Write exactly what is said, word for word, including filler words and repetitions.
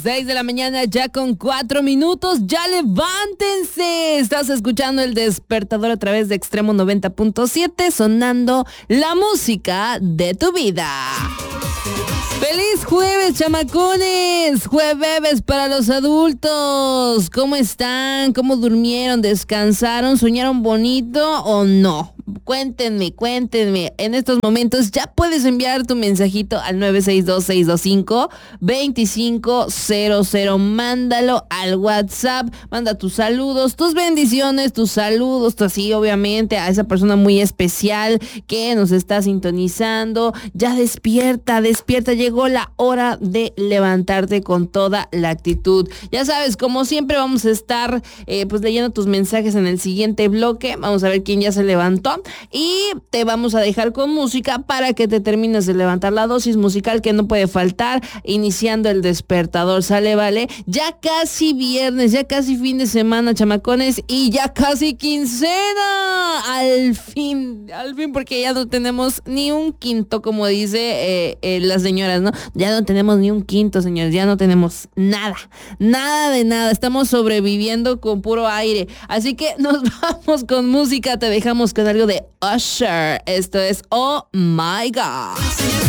seis de la mañana ya con cuatro minutos. Ya levántense. Estás escuchando El Despertador a través de Extremo noventa punto siete, sonando la música de tu vida. ¡Feliz jueves, chamacones! Jueves para los adultos. ¿Cómo están? ¿Cómo durmieron? ¿Descansaron? ¿Soñaron bonito o no? Cuéntenme, cuéntenme. En estos momentos ya puedes enviar tu mensajito al nueve seis dos, seis dos cinco, dos cinco cero cero. Mándalo al WhatsApp. Manda tus saludos, tus bendiciones, tus saludos, tú así, obviamente, a esa persona muy especial que nos está sintonizando. Ya despierta, despierta. Llegó la hora de levantarte con toda la actitud. Ya sabes, como siempre vamos a estar eh, pues leyendo tus mensajes en el siguiente bloque. Vamos a ver quién ya se levantó. Y te vamos a dejar con música para que te termines de levantar, la dosis musical que no puede faltar, iniciando el despertador. ¿Sale, vale? Ya casi viernes, ya casi fin de semana, chamacones, y ya casi quincena. Al fin, al fin, porque ya no tenemos ni un quinto, como dice eh, eh, las señoras, ¿no? Ya no tenemos ni un quinto, señores, ya no tenemos nada, nada de nada. Estamos sobreviviendo con puro aire. Así que nos vamos con música, te dejamos con algo de Usher. Esto es Oh My God.